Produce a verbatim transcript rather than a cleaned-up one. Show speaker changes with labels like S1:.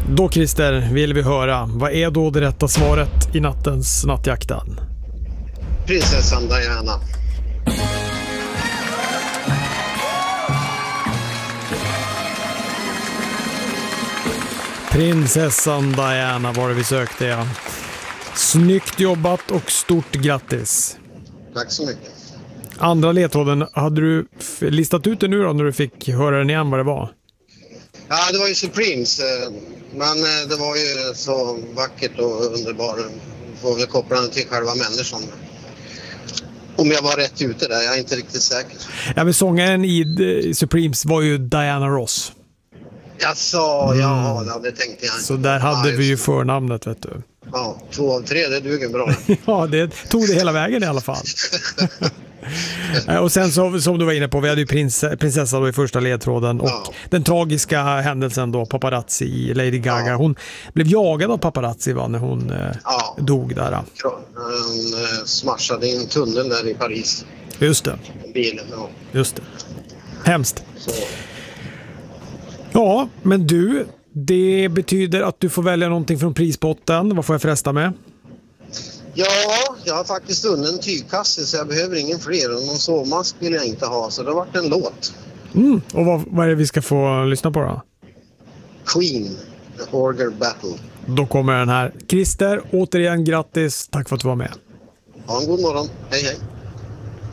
S1: Då Christer vill vi höra, vad är då det rätta svaret i nattens nattjakten?
S2: Prinsessan Diana.
S1: Prinsessan Diana var det vi sökte, ja. Snyggt jobbat och stort grattis.
S2: Tack så mycket.
S1: Andra ledtråden, hade du f- listat ut det nu då när du fick höra den igen vad det var?
S2: Ja, det var ju Supremes. eh, Men eh, det var ju så vackert och underbart. Får väl koppla den till själva människan. Om jag var rätt ute där, jag är inte riktigt säker.
S1: Ja, men sångaren i eh, Supremes var ju Diana Ross.
S2: Jag sa, mm. ja, ja, det tänkte jag.
S1: Så där hade
S2: ja,
S1: vi ju förnamnet, vet du.
S2: Ja, två av tre, det duger bra.
S1: Ja, det tog det hela vägen i alla fall. Och sen så, som du var inne på, vi hade ju prins, prinsessa då i första ledtråden och ja. Den tragiska händelsen då, paparazzi i Lady Gaga. Ja. Hon blev jagad av paparazzi va, när hon ja. dog där.
S2: Hon uh, smashade i en tunnel där i Paris.
S1: Just det.
S2: Bilen, ja.
S1: Just det. Hemskt.
S2: Så.
S1: Ja, men du, det betyder att du får välja någonting från prispotten. Vad får jag förresta med?
S2: Ja, jag har faktiskt vunnit en tygkasse så jag behöver ingen fler. Och någon sovmask vill jag inte ha, så det har varit en låt.
S1: Mm, och vad, vad är det vi ska få lyssna på då?
S2: Queen, The Orger Battle.
S1: Då kommer den här. Christer, återigen grattis. Tack för att du var med.
S2: Ha en god morgon. Hej hej.